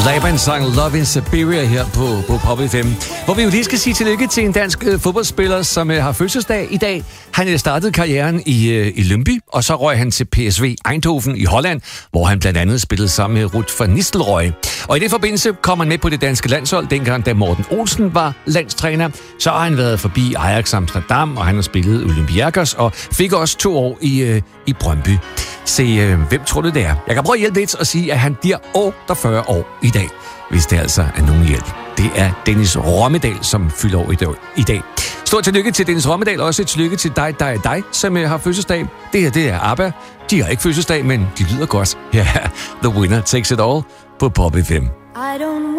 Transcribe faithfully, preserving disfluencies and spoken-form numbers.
Laban sang Love in Siberia her på, på Pop F M, hvor vi jo lige skal sige tillykke til en dansk øh, fodboldspiller, som øh, har fødselsdag i dag. Han øh, startede karrieren i, øh, i Lyngby, og så røg han til P S V Eindhoven i Holland, hvor han blandt andet spillede sammen med Ruud van Nistelrooy. Og i det forbindelse kom han med på det danske landshold, dengang da Morten Olsen var landstræner. Så har han været forbi Ajax Amsterdam, og han har spillet Olympiakos, og fik også to år i, øh, i Brøndby. Se, øh, hvem tror du det er? Jeg kan prøve at hjælpe lidt og sige, at han bliver otteogfyrre år i dag, hvis det altså er nogen hjælp. Det er Dennis Rommedal, som fylder år i dag. Stort tillykke til Dennis Rommedal, og også et tillykke til dig, dig, dig, som har fødselsdag. Det her, det er ABBA. De har ikke fødselsdag, men de lyder godt. Ja, The Winner Takes It All på Pop F M.